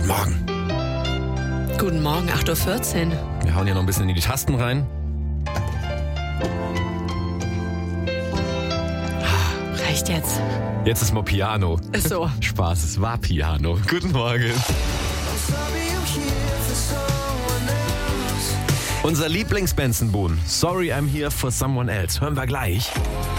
Guten Morgen. Guten Morgen, 8.14 Uhr. Wir hauen hier noch ein bisschen in die Tasten rein. Reicht jetzt. Jetzt ist mal Piano. Ist so. Spaß, es war Piano. Guten Morgen. Unser Lieblings-Benson-Boon. Sorry, I'm here for someone else. Hören wir gleich.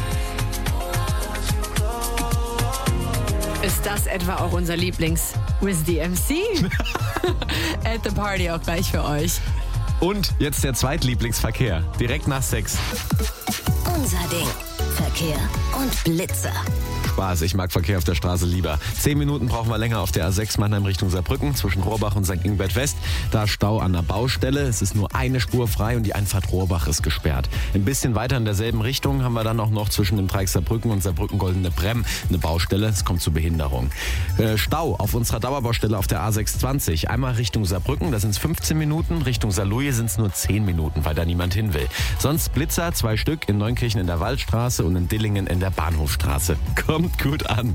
Ist das etwa auch unser Lieblings-With the MC? At the Party auch gleich für euch. Und jetzt der Zweitlieblingsverkehr. Direkt nach 6. Unser Ding. Verkehr und Blitzer. Spaß, ich mag Verkehr auf der Straße lieber. 10 Minuten brauchen wir länger auf der A6 Mannheim Richtung Saarbrücken zwischen Rohrbach und St. Ingbert West. Da Stau an der Baustelle. Es ist nur eine Spur frei und die Einfahrt Rohrbach ist gesperrt. Ein bisschen weiter in derselben Richtung haben wir dann auch noch zwischen dem Dreieck Saarbrücken und Saarbrücken-Goldene Bremm eine Baustelle. Es kommt zu Behinderung. Stau auf unserer Dauerbaustelle auf der A620. Einmal Richtung Saarbrücken, da sind es 15 Minuten. Richtung Saarlouis sind es nur 10 Minuten, weil da niemand hin will. Sonst Blitzer, 2 Stück in Neunkirchen in der Waldstraße und in Dillingen in der Bahnhofstraße. Kommt gut an.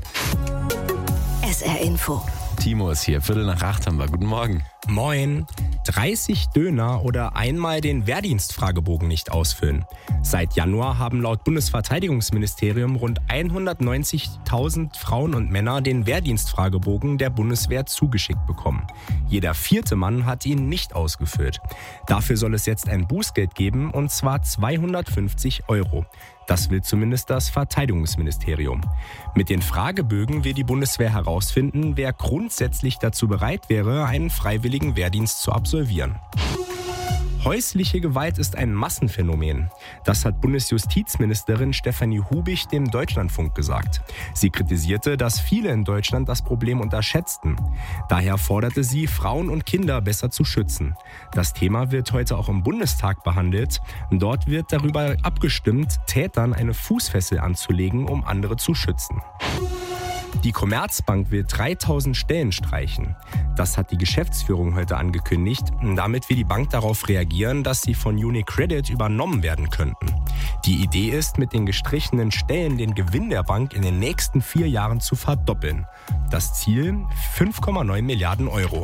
SR Info. Timo ist hier, 7:45 haben wir. Guten Morgen. Moin. 30 Döner oder einmal den Wehrdienstfragebogen nicht ausfüllen. Seit Januar haben laut Bundesverteidigungsministerium rund 190.000 Frauen und Männer den Wehrdienstfragebogen der Bundeswehr zugeschickt bekommen. Jeder 4. Mann hat ihn nicht ausgefüllt. Dafür soll es jetzt ein Bußgeld geben, und zwar 250 €. Das will zumindest das Verteidigungsministerium. Mit den Fragebögen will die Bundeswehr herausfinden, wer grundsätzlich dazu bereit wäre, einen freiwilligen Wehrdienst zu absolvieren. Häusliche Gewalt ist ein Massenphänomen. Das hat Bundesjustizministerin Stefanie Hubich dem Deutschlandfunk gesagt. Sie kritisierte, dass viele in Deutschland das Problem unterschätzten. Daher forderte sie, Frauen und Kinder besser zu schützen. Das Thema wird heute auch im Bundestag behandelt. Dort wird darüber abgestimmt, Tätern eine Fußfessel anzulegen, um andere zu schützen. Die Commerzbank will 3000 Stellen streichen. Das hat die Geschäftsführung heute angekündigt. Damit will die Bank darauf reagieren, dass sie von UniCredit übernommen werden könnten. Die Idee ist, mit den gestrichenen Stellen den Gewinn der Bank in den nächsten 4 Jahren zu verdoppeln. Das Ziel: 5,9 Milliarden €.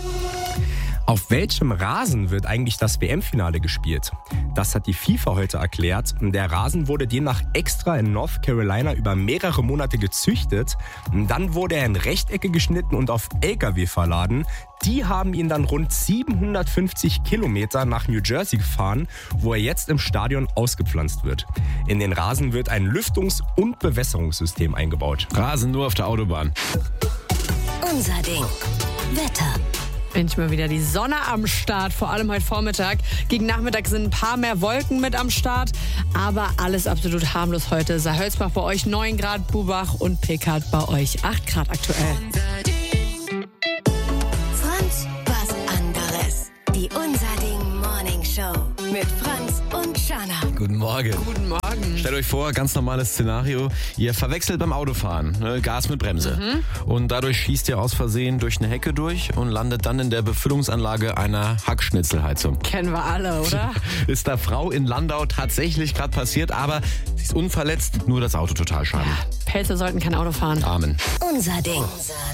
Auf welchem Rasen wird eigentlich das WM-Finale gespielt? Das hat die FIFA heute erklärt. Der Rasen wurde demnach extra in North Carolina über mehrere Monate gezüchtet. Dann wurde er in Rechtecke geschnitten und auf LKW verladen. Die haben ihn dann rund 750 Kilometer nach New Jersey gefahren, wo er jetzt im Stadion ausgepflanzt wird. In den Rasen wird ein Lüftungs- und Bewässerungssystem eingebaut. Rasen nur auf der Autobahn. Unser Ding. Wetter. Endlich mal wieder die Sonne am Start, vor allem heute Vormittag. Gegen Nachmittag sind ein paar mehr Wolken mit am Start, aber alles absolut harmlos heute. Saarhölzbach bei euch 9 Grad, Bubach und Pekat bei euch 8 Grad aktuell. Franz, was anderes. Die Unser Ding Morning Show mit Franz und Shana. Guten Morgen. Guten Morgen. Stellt euch vor, ganz normales Szenario. Ihr verwechselt beim Autofahren, ne, Gas mit Bremse. Und dadurch schießt ihr aus Versehen durch eine Hecke durch und landet dann in der Befüllungsanlage einer Hackschnitzelheizung. Kennen wir alle, oder? Ist der Frau in Landau tatsächlich gerade passiert, aber sie ist unverletzt, nur das Auto total schaden. Pelze sollten kein Auto fahren. Amen. Unser Ding.